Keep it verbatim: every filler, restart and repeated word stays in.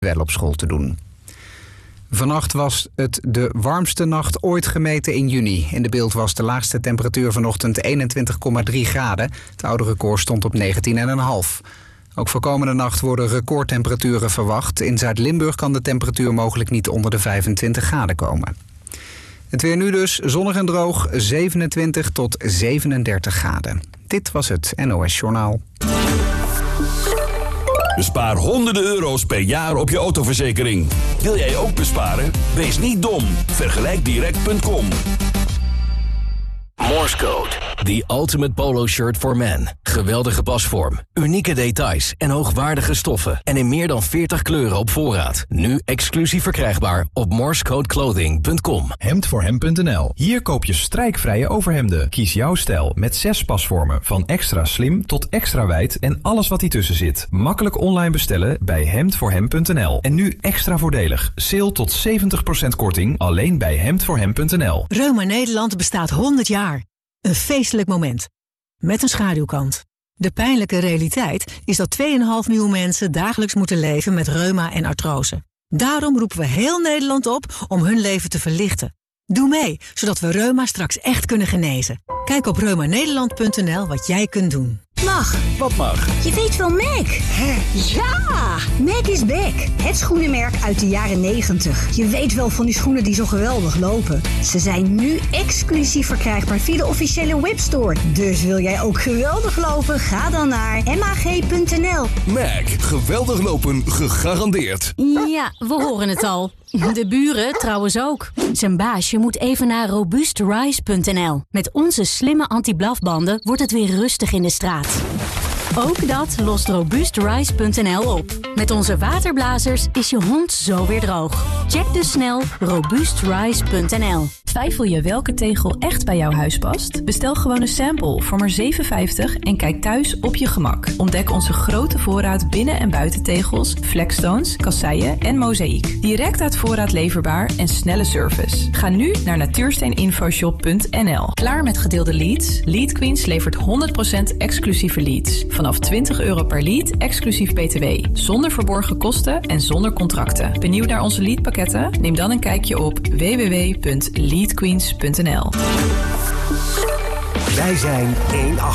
wel op school te doen. Vannacht was het de warmste nacht ooit gemeten in juni. In de Beeld was de laagste temperatuur vanochtend eenentwintig komma drie graden. Het oude record stond op negentien komma vijf. Ook voor komende nacht worden recordtemperaturen verwacht. In Zuid-Limburg kan de temperatuur mogelijk niet onder de vijfentwintig graden komen. Het weer nu dus, zonnig en droog, zevenentwintig tot zevenendertig graden. Dit was het N O S Journaal. Bespaar honderden euro's per jaar op je autoverzekering. Wil jij ook besparen? Wees niet dom. Vergelijk direct punt com. Morse Code. The ultimate polo shirt for men. Geweldige pasvorm, unieke details en hoogwaardige stoffen. En in meer dan veertig kleuren op voorraad. Nu exclusief verkrijgbaar op morsecodeclothing punt com. hemd voor hem punt n l. Hier koop je strijkvrije overhemden. Kies jouw stijl met zes pasvormen. Van extra slim tot extra wijd en alles wat ertussen zit. Makkelijk online bestellen bij hemd voor hem punt n l. En nu extra voordelig. Sale tot zeventig procent korting alleen bij hemd voor hem punt n l. Reuma Nederland bestaat honderd jaar. Een feestelijk moment. Met een schaduwkant. De pijnlijke realiteit is dat twee komma vijf miljoen mensen dagelijks moeten leven met reuma en artrose. Daarom roepen we heel Nederland op om hun leven te verlichten. Doe mee, zodat we reuma straks echt kunnen genezen. Kijk op reuma nederland punt n l wat jij kunt doen. Mag. Wat mag? Je weet wel Mac. Hè? Ja! Mac is back. Het schoenenmerk uit de jaren negentig. Je weet wel van die schoenen die zo geweldig lopen. Ze zijn nu exclusief verkrijgbaar via de officiële webstore. Dus wil jij ook geweldig lopen? Ga dan naar m a g punt n l. Mac. Geweldig lopen. Gegarandeerd. Ja, we horen het al. De buren trouwens ook. Zijn baasje moet even naar robust rise punt n l. Met onze slimme anti-blafbanden wordt het weer rustig in de straat. Ook dat lost robust rise punt n l op. Met onze waterblazers is je hond zo weer droog. Check dus snel robust rise punt n l. Twijfel je welke tegel echt bij jouw huis past? Bestel gewoon een sample voor maar zeven vijftig en kijk thuis op je gemak. Ontdek onze grote voorraad binnen- en buitentegels, flexstones, kasseien en mozaïek. Direct uit voorraad leverbaar en snelle service. Ga nu naar natuursteeninfoshop punt n l. Klaar met gedeelde leads? Lead Queens levert honderd procent exclusieve leads. Vanaf twintig euro per lead, exclusief B T W. Zonder verborgen kosten en zonder contracten. Benieuwd naar onze leadpakketten? Neem dan een kijkje op w w w punt lead queens punt n l. Wij zijn één